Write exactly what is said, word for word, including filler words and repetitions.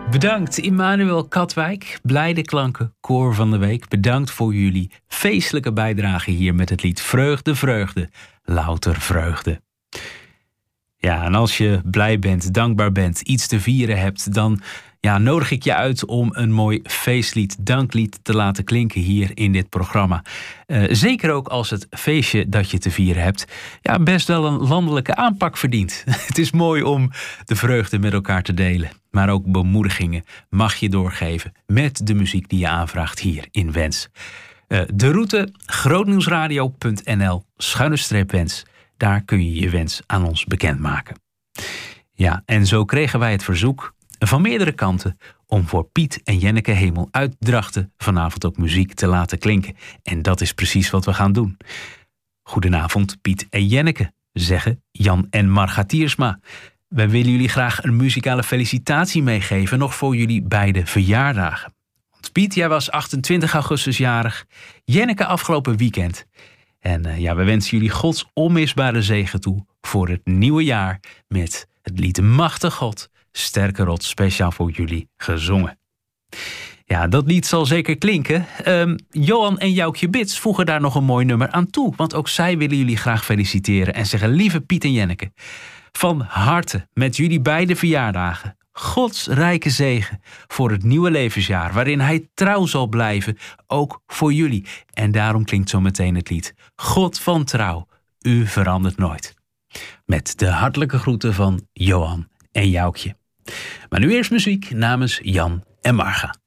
Bedankt Immanuel Katwijk, Blijde Klanken, Koor van de Week. Bedankt voor jullie feestelijke bijdrage hier met het lied Vreugde, Vreugde, louter vreugde. Ja, en als je blij bent, dankbaar bent, iets te vieren hebt, dan ja, nodig ik je uit om een mooi feestlied, danklied te laten klinken hier in dit programma. Uh, zeker ook als het feestje dat je te vieren hebt ja, best wel een landelijke aanpak verdient. Het is mooi om de vreugde met elkaar te delen. Maar ook bemoedigingen mag je doorgeven met de muziek die je aanvraagt hier in Wens. Uh, de route grootnieuwsradio punt n l schuine streep wens. Daar kun je je wens aan ons bekendmaken. Ja, en zo kregen wij het verzoek van meerdere kanten om voor Piet en Jenneke Hemel uit Drachten vanavond ook muziek te laten klinken. En dat is precies wat we gaan doen. Goedenavond Piet en Jenneke, zeggen Jan en Marga Tiersma. Wij willen jullie graag een muzikale felicitatie meegeven, nog voor jullie beide verjaardagen. Want Piet, jij was achtentwintig augustus jarig, Jenneke afgelopen weekend. En uh, ja, we wensen jullie Gods onmisbare zegen toe voor het nieuwe jaar met het lied Machtig God, Sterke Rot, speciaal voor jullie gezongen. Ja, dat lied zal zeker klinken. Um, Johan en Joukje Bits voegen daar nog een mooi nummer aan toe, want ook zij willen jullie graag feliciteren en zeggen: lieve Piet en Jenneke, van harte met jullie beide verjaardagen Gods rijke zegen voor het nieuwe levensjaar, waarin hij trouw zal blijven, ook voor jullie. En daarom klinkt zo meteen het lied God van trouw, u verandert nooit. Met de hartelijke groeten van Johan en Joukje. Maar nu eerst muziek namens Jan en Marga.